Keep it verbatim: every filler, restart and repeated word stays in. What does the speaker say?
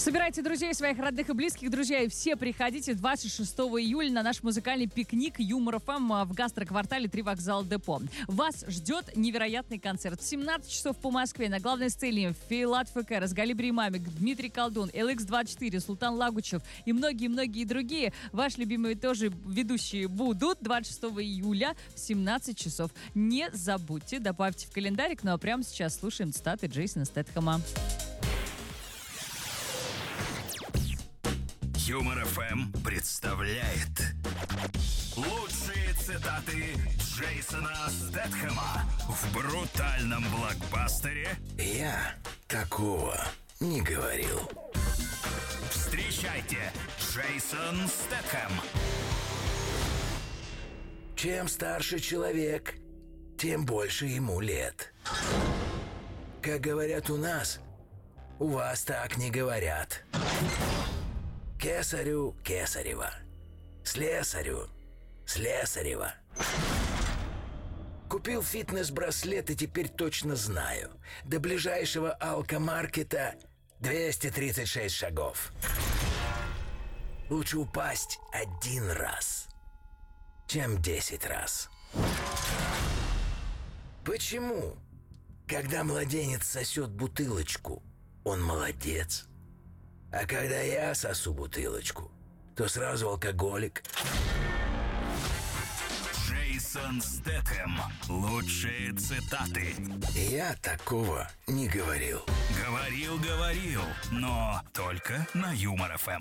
Собирайте друзей, своих родных и близких, друзья, и все приходите двадцать шестого июля на наш музыкальный пикник Юмор эф эм в гастроквартале Три вокзала Депо. Вас ждет невероятный концерт. В семнадцать часов по Москве на главной сцене Филат ФК, Разгалибри Мамик, Дмитрий Колдун, эл икс двадцать четыре, Султан Лагучев и многие-многие другие. Ваши любимые тоже ведущие будут двадцать шестого июля в семнадцать часов. Не забудьте, добавьте в календарик. Ну а прямо сейчас слушаем цитаты Джейсона Стэтхэма. Юмор эф эм представляет лучшие цитаты Джейсона Стэтхэма в брутальном блокбастере «Я такого не говорил». Встречайте, Джейсон Стэтхэм. Чем старше человек, тем больше ему лет. Как говорят у нас, у вас так не говорят. Кесарю кесарева, слесарю слесарева. Купил фитнес-браслет и теперь точно знаю. До ближайшего алкомаркета двести тридцать шесть шагов. Лучше упасть один раз, чем десять раз. Почему, когда младенец сосет бутылочку, он молодец? А когда я сосу бутылочку, то сразу алкоголик. Джейсон Стэтхэм. Лучшие цитаты. Я такого не говорил. Говорил, говорил, но только на Юмор эф эм.